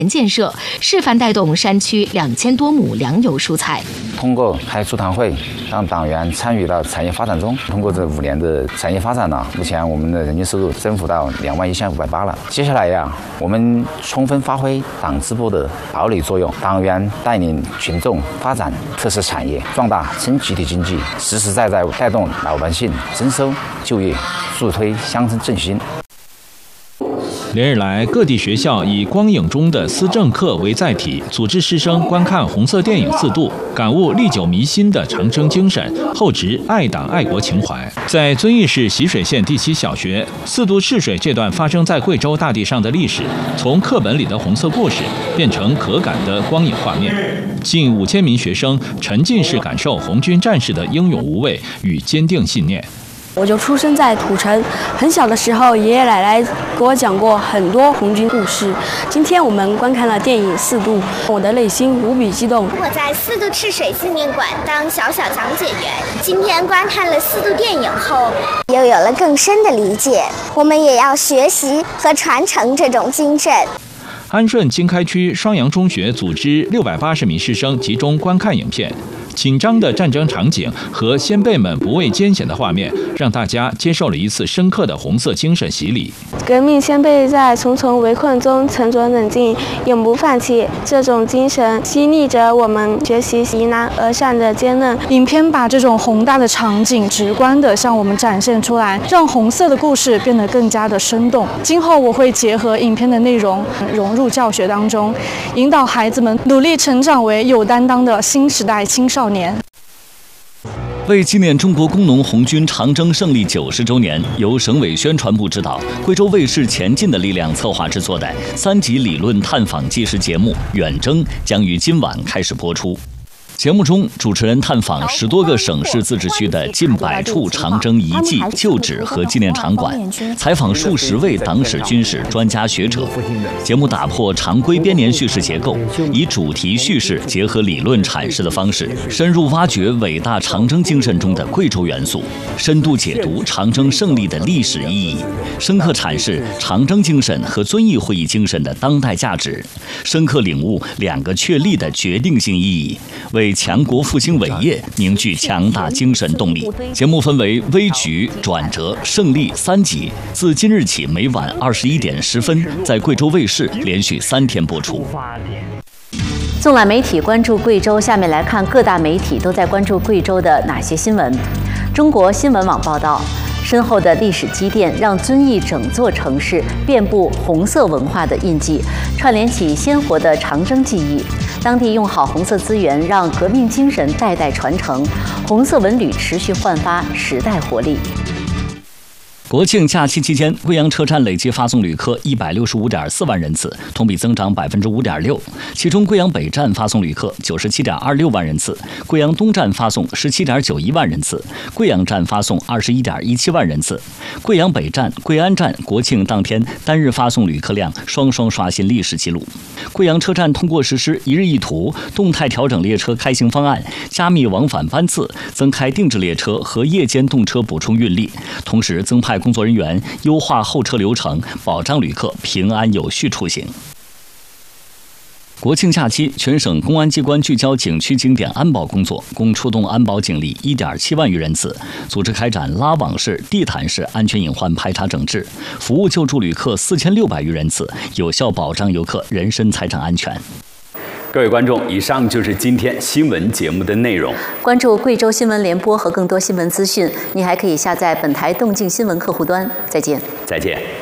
建设，示范带动山区2000多亩粮油蔬菜。 通过开座谈会，让党员参与到产业发展中。通过这5年的产业发展呢，目前我们的人均收入增幅到21580了。接下来呀，我们充分发挥党支部的堡垒作用，党员带领群众发展特色产业，壮大真集体经济，实实在在带动老百姓增收就业，助推乡村振兴。 连日来，各地学校以光影中的思政课为载体，组织师生观看红色电影4度，感悟历久弥新的长征精神，厚植爱党爱国情怀。在遵义市习水县第7小学，4度试水这段发生在贵州大地上的历史，从课本里的红色故事变成可感的光影画面。近5000名学生沉浸式感受红军战士的英勇无畏与坚定信念。 我就出生在土城，很小的时候，爷爷奶奶给我讲过很多红军故事。今天我们观看了电影4度，我的内心无比激动。 我在4度赤水纪念馆当小讲解员，今天观看了4度电影后，又有了更深的理解。我们也要学习和传承这种精神。 安顺经开区双阳中学组织680名师生集中观看影片。紧张的战争场景和先辈们不畏艰险的画面，让大家接受了一次深刻的红色精神洗礼。 革命先辈在重重围困中沉着冷静，永不放弃，这种精神激励着我们学习迎难而上的坚韧。 影片把这种宏大的场景直观地向我们展现出来，让红色的故事变得更加的生动。今后我会结合影片的内容融入教学当中，引导孩子们努力成长为有担当的新时代青少年。 为纪念中国工农红军长征胜利90周年，由省委宣传部指导，贵州卫视前进的力量策划制作的3集理论探访纪实节目《远征》将于今晚开始播出。节目中，主持人探访10多个省市自治区的近100处长征遗迹、旧址和纪念场馆，采访数十位党史、军史专家学者。节目打破常规编年叙事结构，以主题叙事结合理论阐释的方式，深入挖掘伟大长征精神中的贵州元素，深度解读长征胜利的历史意义，深刻阐释长征精神和遵义会议精神的当代价值，深刻领悟2个确立的决定性意义，为强国复兴伟业凝聚强大精神动力。节目分为危局、转折、胜利3集，自今日起每晚21点10分在贵州卫视连续3天播出。 纵览媒体关注贵州，下面来看各大媒体都在关注贵州的哪些新闻。中国新闻网报道，深厚的历史积淀让遵义整座城市遍布红色文化的印记，串联起鲜活的长征记忆。当地用好红色资源，让革命精神代代传承，红色文旅持续焕发时代活力。 国庆假期期间，贵阳车站累计发送旅客165.4万人次，同比增长5.6%。其中，贵阳北站发送旅客97.26万人次，贵阳东站发送17.91万人次，贵阳站发送21.17万人次。贵阳北站、贵安站国庆当天单日发送旅客量双双刷新历史记录。贵阳车站通过实施一日一图，动态调整列车开行方案，加密往返班次，增开定制列车和夜间动车补充运力，同时增派工作人员优化候车流程，保障旅客平安有序出行。国庆假期，全省公安机关聚焦景区景点安保工作，共出动安保警力1.7万余人次，组织开展拉网式、地毯式安全隐患排查整治，服务救助旅客4600余人次，有效保障游客人身财产安全。 各位观众，以上就是今天新闻节目的内容。 关注贵州新闻联播和更多新闻资讯，你还可以下载本台动静新闻客户端。再见。 再见。